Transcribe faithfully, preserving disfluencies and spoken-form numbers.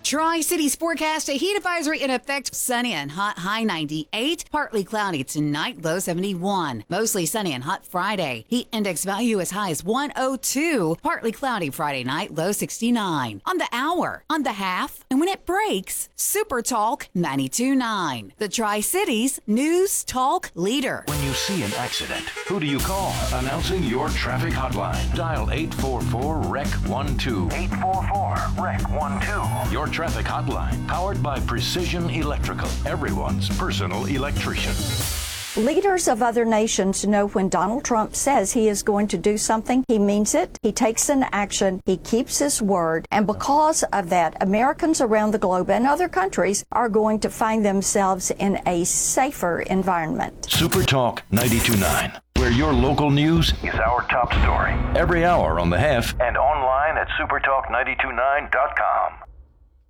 Tri-Cities forecast, a heat advisory in effect. Sunny and hot, high ninety-eight. Partly cloudy tonight, low seventy-one. Mostly sunny and hot Friday. Heat index value as high as one oh two. Partly cloudy Friday night, low sixty-nine. On the hour, on the half, and when it breaks, Super Talk ninety-two point nine. The Tri-Cities News Talk Leader. When you see an accident, who do you call? Announcing your traffic hotline. Dial eight four four, R E C one two. eight four four, R E C one two. Your traffic hotline, powered by Precision Electrical, everyone's personal electrician. Leaders of other nations know when Donald Trump says he is going to do something, he means it, he takes an action, he keeps his word, and because of that, Americans around the globe and other countries are going to find themselves in a safer environment. Super Talk ninety-two point nine, where your local news is our top story. Every hour on the Half and online at supertalk nine two nine dot com.